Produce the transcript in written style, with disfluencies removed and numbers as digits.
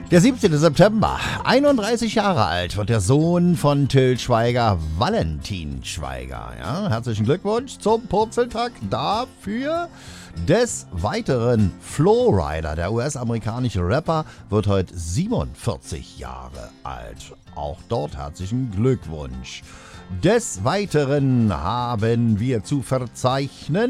Der 17. September, 31 Jahre alt, wird der Sohn von Till Schweiger, Valentin Schweiger. Ja, herzlichen Glückwunsch zum Purzeltag dafür. Des Weiteren Flowrider, der US-amerikanische Rapper, wird heute 47 Jahre alt. Auch dort herzlichen Glückwunsch. Des Weiteren haben wir zu verzeichnen